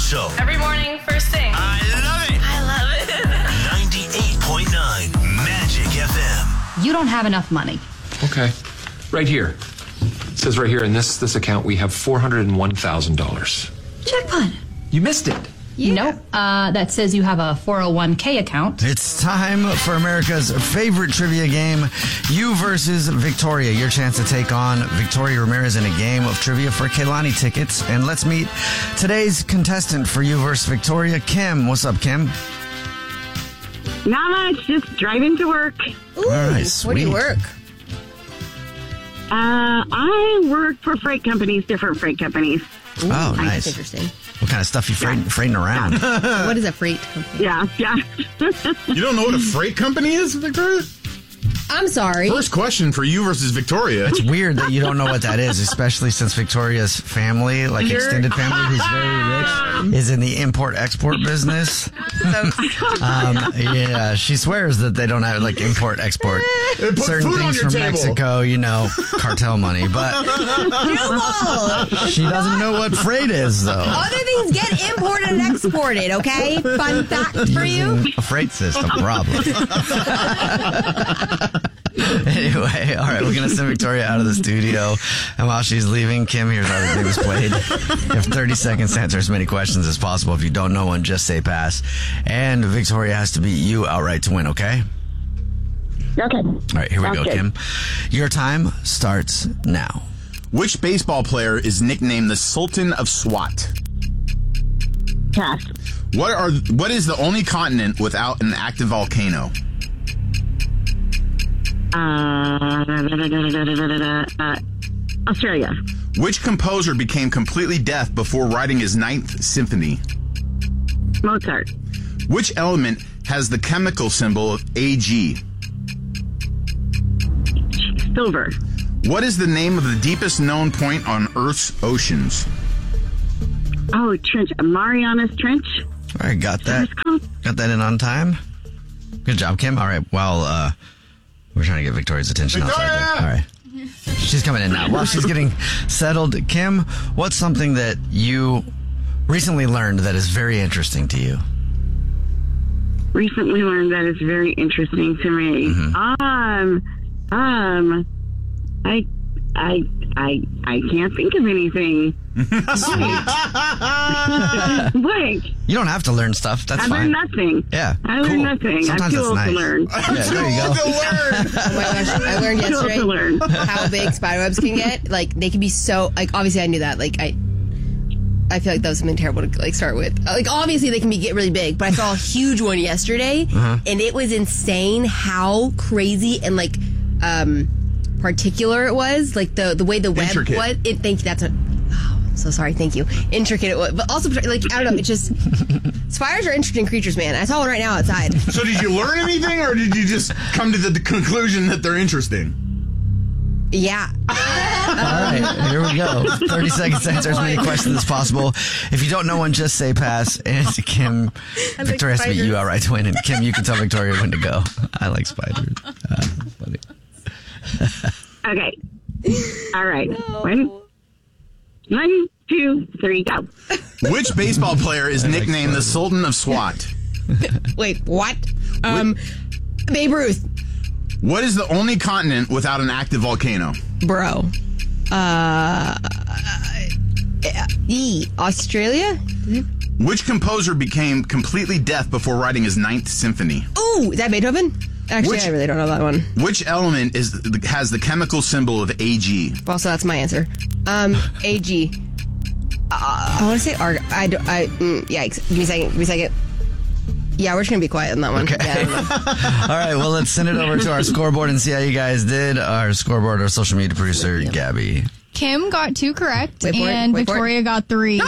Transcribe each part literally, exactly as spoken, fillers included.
Show. Every morning, first thing. I love it. I love it. ninety-eight point nine Magic F M. You don't have enough money. Okay. Right here. It says right here in this this account we have four hundred one thousand dollars. Jackpot. You missed it. Yeah. Nope. Uh, that says you have a four oh one k account. It's time for America's favorite trivia game, You versus Victoria. Your chance to take on Victoria Ramirez in a game of trivia for Kehlani tickets. And let's meet today's contestant for You versus Victoria, Kim. What's up, Kim? Not much, just driving to work. Ooh, all right, sweet. Where do you work? Uh, I work for freight companies, different freight companies. Ooh, oh, nice. That's interesting. What kind of stuff you freighting, yeah. freighting around? What is a freight company? Yeah, yeah. You don't know what a freight company is, Victoria? I'm sorry. First question for You versus Victoria. It's weird that you don't know what that is, especially since Victoria's family, like You're... extended family who's very rich, is in the import-export business. um, yeah, she swears that they don't have, like, import-export. Certain things from table. Mexico, you know, cartel money. But she doesn't know what freight is, though. Other things get imported and exported, okay? Fun fact for you. A freight system, problem. Anyway, all right, we're going to send Victoria out of the studio. And while she's leaving, Kim, here's how the game is played. You have thirty seconds to answer as many questions as possible. If you don't know one, just say pass. And Victoria has to beat you outright to win, okay? Okay. All right, here we Sounds go, good. Kim. Your time starts now. Which baseball player is nicknamed the Sultan of SWAT? Pass. What are what is the only continent without an active volcano? Uh, uh, Australia. Which composer became completely deaf before writing his ninth symphony? Mozart. Which element has the chemical symbol of A G? Silver. What is the name of the deepest known point on Earth's oceans? Oh, trench. Marianas Trench. All right, got that. Got that in on time. Good job, Kim. All right, well, uh, we're trying to get Victoria's attention Victoria! outside there. All right. She's coming in now. While she's getting settled, Kim, what's something that you recently learned that is very interesting to you? Recently learned that is very interesting to me. Mm-hmm. Um, um, I, I, I, I can't think of anything. Blank. You don't have to learn stuff. That's I fine. learned nothing. Yeah, I learned cool. nothing. Sometimes I'm too that's old nice. to learn. Yeah, there you go. Oh my gosh, I learned Too old yesterday to learn. how big spiderwebs can get. Like, they can be so, like, obviously I knew that. Like, I I feel like that was something terrible to, like, start with. Like, obviously they can be get really big, but I saw a huge one yesterday, Uh-huh. and it was insane how crazy and, like, um, particular it was. Like, the, the way the web Intricate. was. It, thank you, that's a... Oh, I'm so sorry, thank you. Intricate it was. But also, like, I don't know, it just... Spiders are interesting creatures, man. I saw one right now outside. So did you learn anything, or did you just come to the conclusion that they're interesting? Yeah. All right, here we go. thirty seconds to answer as many questions as possible. If you don't know one, just say pass. And Kim, I like Victoria has to beat you spiders. outright to win. And Kim, you can tell Victoria when to go. I like spiders. Uh, funny. Okay. All right. One, one, two, three, go. Which baseball player is nicknamed the Sultan of SWAT? Wait, what? Um, Babe Ruth. What is the only continent without an active volcano? Bro. Uh, E. Australia? Which composer became completely deaf before writing his ninth symphony? Ooh, is that Beethoven? Actually, Which- I really don't know that one. Which element is has the chemical symbol of A G? Also, that's my answer. Um, A G. Uh, I want to say arg. I, do, I mm, yikes. Give me a second. Give me a second. Yeah, we're just going to be quiet on that one. Okay. Yeah, I don't know. All right, well, let's send it over to our scoreboard and see how you guys did. Our scoreboard, our social media producer, Gabby. Kim got two correct, Wait for it, and wait for it. Victoria got three.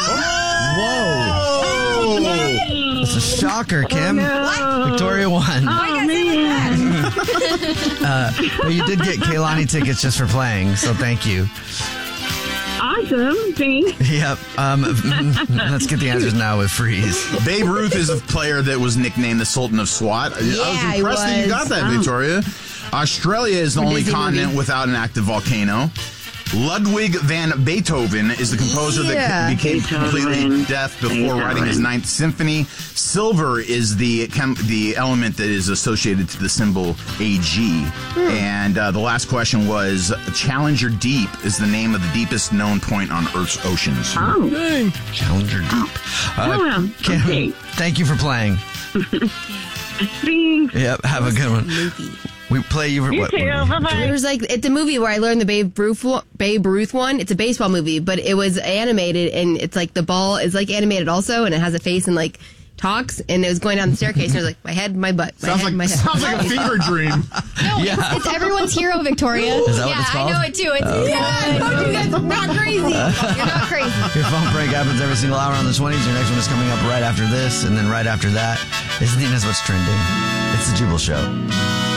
Whoa! It's a shocker, Kim. Oh, no. Victoria won. Oh, man. Uh, well, you did get Kehlani tickets just for playing, so thank you. Awesome. Thanks. Yep. Um, let's get the answers now with Freeze. Babe Ruth is a player that was nicknamed the Sultan of SWAT. I Yeah, was he impressed that you was. got that, Oh. Victoria. Australia is the From only Disney continent movie. without an active volcano. Ludwig van Beethoven is the composer Yeah. that became Beethoven. completely deaf before Beethoven. writing his Ninth Symphony. Silver is the chem- the element that is associated to the symbol A G. And uh, the last question was Challenger Deep is the name of the deepest known point on Earth's oceans. Oh, Challenger Deep. Uh, Oh, well, Kim, okay. thank you for playing. thanks. Yep, have a good one. Movie. We play you for You what? too. Bye-bye. There's like it's a movie where I learned the Babe Ruth one, Babe Ruth one. It's a baseball movie, but it was animated, and it's like the ball is like animated also, and it has a face and like talks, and it was going down the staircase, and it was like my head, my butt, my Sounds head, like my head. sounds like a fever dream. No, Yeah. it's, it's everyone's hero, Victoria. Is that what yeah, it's called? I know it too. It's Yeah, I told you guys, I'm not crazy. You're not crazy. Your phone break happens every single hour on the twenties. Your next one is coming up right after this, and then right after that is Nina's What's Trending. It's the Jubal Show.